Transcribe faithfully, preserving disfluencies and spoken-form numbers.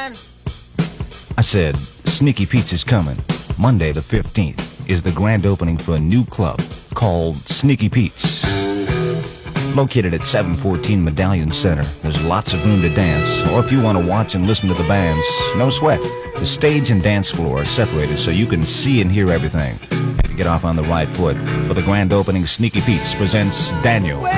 again? I said, Sneaky Pete's is coming. Monday the fifteenth is the grand opening for a new club called Sneaky Pete's. Located at seven fourteen Medallion Center, there's lots of room to dance. Or if you want to watch and listen to the bands, no sweat. The stage and dance floor are separated so you can see and hear everything. And to get off on the right foot, for the grand opening, Sneaky Pete's presents Daniel.